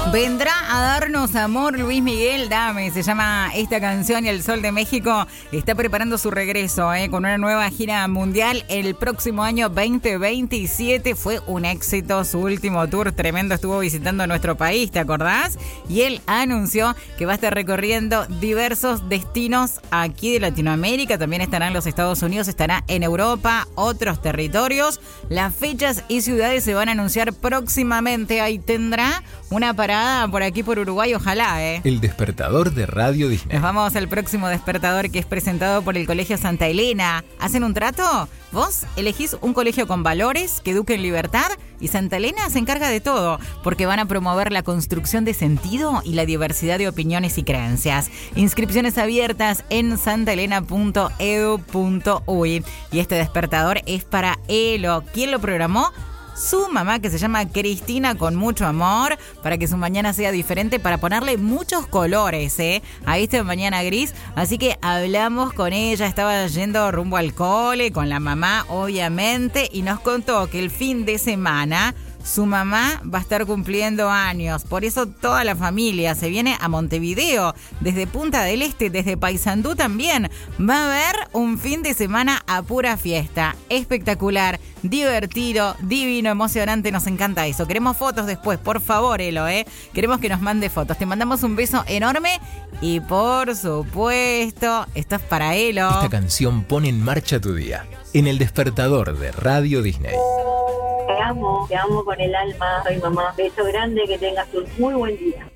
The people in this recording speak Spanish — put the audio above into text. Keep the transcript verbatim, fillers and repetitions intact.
Vendrá a darnos amor Luis Miguel, dame, se llama esta canción, y el Sol de México está preparando su regreso eh, con una nueva gira mundial el próximo año veinte veintisiete. Fue un éxito su último tour, tremendo, estuvo visitando nuestro país, ¿te acordás? Y él anunció que va a estar recorriendo diversos destinos aquí de Latinoamérica, también estará en los Estados Unidos, estará en Europa, otros territorios. Las fechas y ciudades se van a anunciar próximamente, ahí tendrá una parada por aquí por Uruguay, ojalá, ¿eh? El despertador de Radio Disney. Nos vamos al próximo despertador, que es presentado por el Colegio Santa Elena. ¿Hacen un trato? Vos elegís un colegio con valores, que eduque en libertad, y Santa Elena se encarga de todo, porque van a promover la construcción de sentido y la diversidad de opiniones y creencias. Inscripciones abiertas en santaelena punto edu punto uy. Y este despertador es para Elo. ¿Quién lo programó? Su mamá, que se llama Cristina, con mucho amor, para que su mañana sea diferente, para ponerle muchos colores ¿eh? a esta mañana gris. Así que hablamos con ella, estaba yendo rumbo al cole, con la mamá obviamente, y nos contó que el fin de semana su mamá va a estar cumpliendo años, por eso toda la familia se viene a Montevideo, desde Punta del Este, desde Paysandú también. Va a haber un fin de semana a pura fiesta, espectacular, divertido, divino, emocionante, nos encanta eso. Queremos fotos después, por favor, Elo, ¿eh? Queremos que nos mande fotos. Te mandamos un beso enorme y por supuesto, esto es para Elo. Esta canción pone en marcha tu día, en el despertador de Radio Disney. Te amo, te amo con el alma, soy mamá. Beso grande, que tengas un muy buen día.